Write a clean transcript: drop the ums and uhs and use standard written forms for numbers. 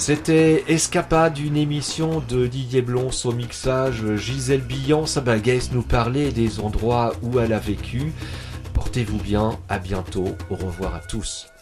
C'était Escapade, une émission de Didier Blons au mixage. Gisèle Billan, Sabagaise nous parlait des endroits où elle a vécu. Portez-vous bien, à bientôt, au revoir à tous.